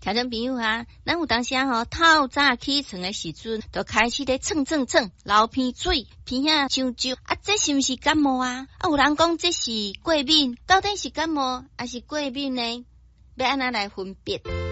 听众朋友啊，咱有当时透早起床的时阵，就开始咧蹭，流鼻水，鼻啊痒痒啊，这是毋是感冒啊？有人讲这是过敏，到底是感冒还是过敏呢？要安怎来分别？